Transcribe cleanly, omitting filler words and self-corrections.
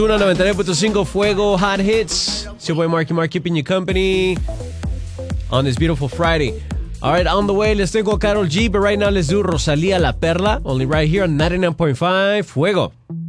99.5 Fuego Hot Hits. It's your boy Marky keeping you company on this beautiful Friday. All right, on the way, les tengo Karol G, but right now let's do Rosalía La Perla, only right here on 99.5 Fuego.